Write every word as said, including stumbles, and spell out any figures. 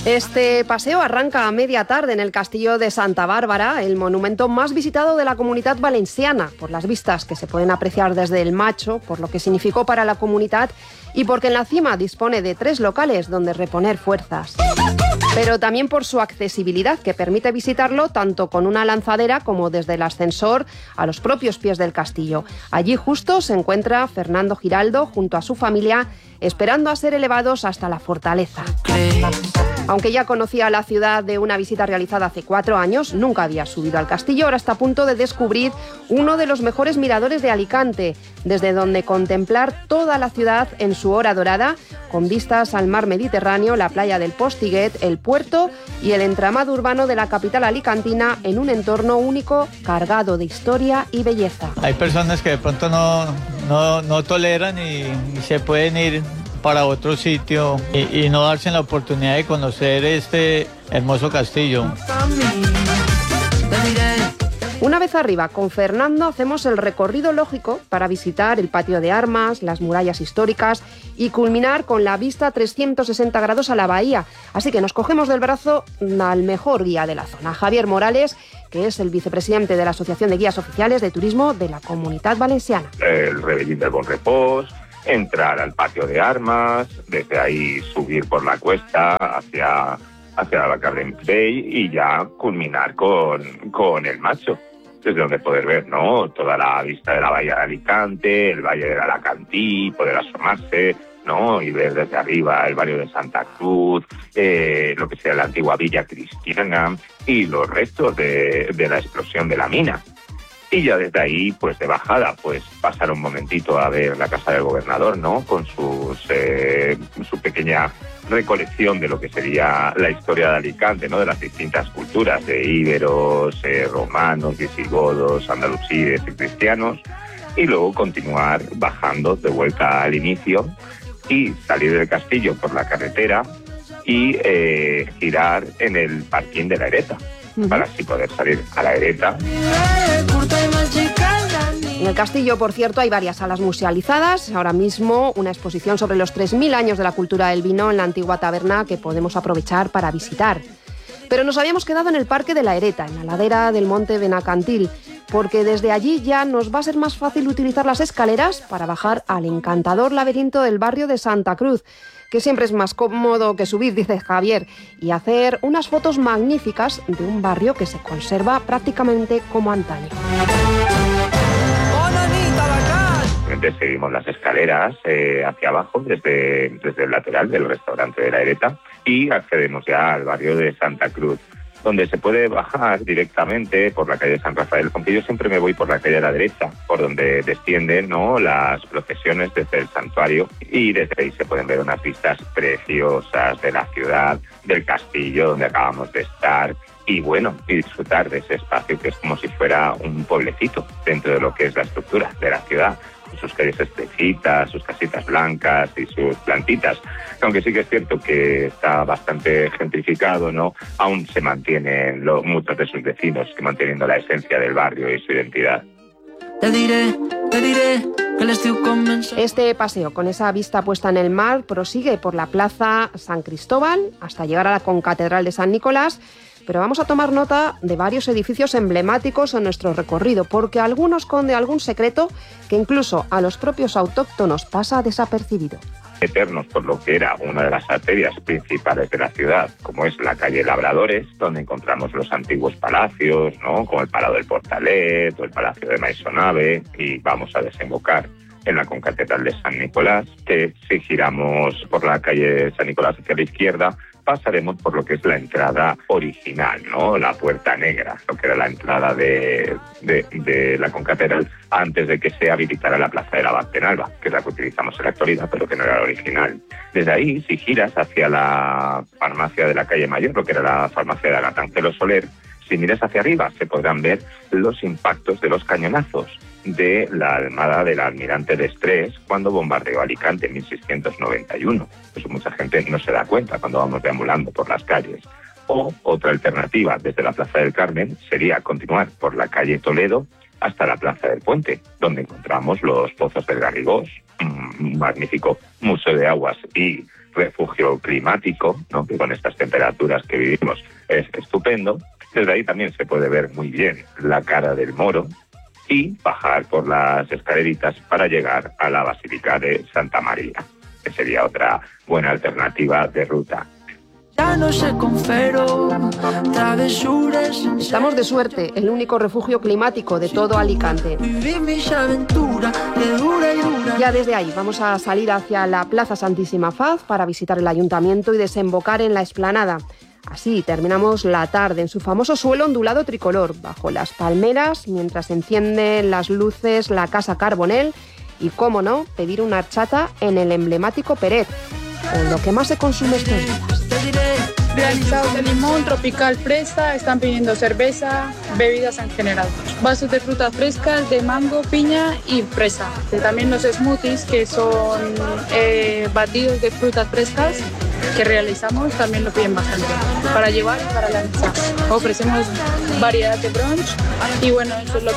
Este paseo arranca a media tarde en el Castillo de Santa Bárbara, el monumento más visitado de la Comunitat Valenciana, por las vistas que se pueden apreciar desde el Macho, por lo que significó para la comunidad y porque en la cima dispone de tres locales donde reponer fuerzas. Pero también por su accesibilidad, que permite visitarlo tanto con una lanzadera como desde el ascensor a los propios pies del castillo. Allí justo se encuentra Fernando Giraldo junto a su familia, esperando a ser elevados hasta la fortaleza. Aunque ya conocía la ciudad de una visita realizada hace cuatro años, nunca había subido al castillo. Ahora está a punto de descubrir uno de los mejores miradores de Alicante, desde donde contemplar toda la ciudad en su hora dorada, con vistas al mar Mediterráneo, la playa del Postiguet, el puerto y el entramado urbano de la capital alicantina en un entorno único, cargado de historia y belleza. Hay personas que de pronto no, no, no toleran y, y se pueden ir para otro sitio y, y no darse la oportunidad de conocer este hermoso castillo. Una vez arriba, con Fernando hacemos el recorrido lógico para visitar el patio de armas, las murallas históricas y culminar con la vista trescientos sesenta grados a la bahía. Así que nos cogemos del brazo al mejor guía de la zona, Javier Morales, que es el vicepresidente de la Asociación de Guías Oficiales de Turismo de la Comunitat Valenciana. El Rebellín del Bon Repòs, entrar al patio de armas, desde ahí subir por la cuesta hacia, hacia la Cardenfrey y ya culminar con, con el Macho, desde donde poder ver, ¿no?, toda la vista de la bahía de Alicante, el valle del Alacantí, poder asomarse, ¿no?, y ver desde arriba el barrio de Santa Cruz, eh, lo que sea la antigua Villa Cristiana y los restos de, de la explosión de la mina. Y ya desde ahí, pues de bajada, pues pasar un momentito a ver la casa del gobernador, ¿no?, con sus eh, su pequeña recolección de lo que sería la historia de Alicante, ¿no?, de las distintas culturas, de íberos, eh, romanos, visigodos, andalusíes y cristianos, y luego continuar bajando de vuelta al inicio y salir del castillo por la carretera y eh, girar en el parking de la Ereta, uh-huh, para así poder salir a la Ereta. En el castillo, por cierto, hay varias salas musealizadas. Ahora mismo una exposición sobre los tres mil años de la cultura del vino en la antigua taberna que podemos aprovechar para visitar. Pero nos habíamos quedado en el Parque de la Ereta, en la ladera del Monte Benacantil, porque desde allí ya nos va a ser más fácil utilizar las escaleras para bajar al encantador laberinto del barrio de Santa Cruz, que siempre es más cómodo que subir, dice Javier, y hacer unas fotos magníficas de un barrio que se conserva prácticamente como antaño. Entonces seguimos las escaleras eh, hacia abajo, desde, desde el lateral del restaurante de la Ereta, y accedemos ya al barrio de Santa Cruz, donde se puede bajar directamente por la calle de San Rafael, aunque yo siempre me voy por la calle a la derecha, por donde descienden, ¿no?, las procesiones desde el santuario, y desde ahí se pueden ver unas vistas preciosas de la ciudad, del castillo donde acabamos de estar, y bueno, y disfrutar de ese espacio que es como si fuera un pueblecito dentro de lo que es la estructura de la ciudad, con sus calles estrechitas, sus casitas blancas y sus plantitas. Aunque sí que es cierto que está bastante gentrificado, ¿no?, aún se mantienen lo, muchos de sus vecinos que manteniendo la esencia del barrio y su identidad. Te diré, te diré que el estiu comença. Este paseo, con esa vista puesta en el mar, prosigue por la Plaza San Cristóbal hasta llegar a la concatedral de San Nicolás. Pero vamos a tomar nota de varios edificios emblemáticos en nuestro recorrido, porque alguno esconde algún secreto que incluso a los propios autóctonos pasa desapercibido. Meternos por lo que era una de las arterias principales de la ciudad, como es la calle Labradores, donde encontramos los antiguos palacios, ¿no?, como el Palau del Portalet o el Palacio de Maisonave, y vamos a desembocar en la concatedral de San Nicolás, que si giramos por la calle San Nicolás hacia la izquierda, pasaremos por lo que es la entrada original, ¿no?, la Puerta Negra, lo que era la entrada de, de, de la concatedral antes de que se habilitara la Plaza de la Abad Penalba, que es la que utilizamos en la actualidad, pero que no era la original. Desde ahí, si giras hacia la farmacia de la calle Mayor, lo que era la farmacia de Agatángelo Soler, si miras hacia arriba se podrán ver los impactos de los cañonazos de la Armada del Almirante Destrés cuando bombardeó Alicante en mil seiscientos noventa y uno. Eso mucha gente no se da cuenta cuando vamos deambulando por las calles. O otra alternativa desde la Plaza del Carmen sería continuar por la calle Toledo hasta la Plaza del Puente, donde encontramos los pozos del Garrigós, un magnífico museo de aguas y refugio climático, ¿no? Que con estas temperaturas que vivimos es estupendo. Desde ahí también se puede ver muy bien la cara del Moro y bajar por las escaleritas para llegar a la Basílica de Santa María, que sería otra buena alternativa de ruta. Estamos de suerte, el único refugio climático de todo Alicante. Ya desde ahí vamos a salir hacia la Plaza Santísima Faz para visitar el ayuntamiento y desembocar en la explanada. Así terminamos la tarde en su famoso suelo ondulado tricolor, bajo las palmeras, mientras encienden las luces la Casa Carbonell y, cómo no, pedir una horchata en el emblemático Peret, con lo que más se consume estos días. Realizados de limón, tropical, fresa, están pidiendo cerveza, bebidas en general. Vasos de frutas frescas, de mango, piña y fresa. También los smoothies, que son eh, batidos de frutas frescas que realizamos, también lo piden bastante. Para llevar y para la mesa. Ofrecemos variedad de brunch y bueno, eso es lo